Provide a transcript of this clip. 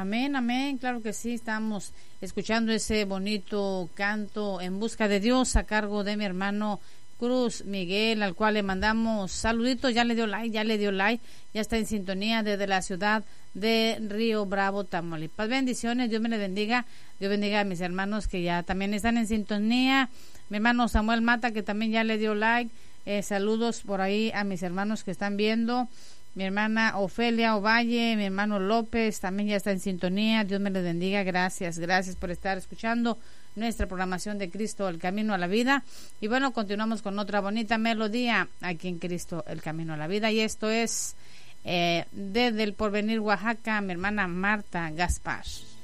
Amén, amén, claro que sí, estamos escuchando ese bonito canto En Busca de Dios a cargo de mi hermano Cruz Miguel, al cual le mandamos saluditos. Ya le dio like, ya está en sintonía desde la ciudad de Río Bravo, Tamaulipas. Bendiciones, Dios me le bendiga, Dios bendiga a mis hermanos que ya también están en sintonía. Mi hermano Samuel Mata, que también ya le dio like. Saludos por ahí a mis hermanos que están viendo. Mi hermana Ofelia Ovalle, mi hermano López también ya está en sintonía. Dios me les bendiga. Gracias por estar escuchando nuestra programación de Cristo, el Camino a la Vida. Y bueno, continuamos con otra bonita melodía aquí en Cristo, el Camino a la Vida. Y esto es desde el Porvenir, Oaxaca, mi hermana Marta Gaspar.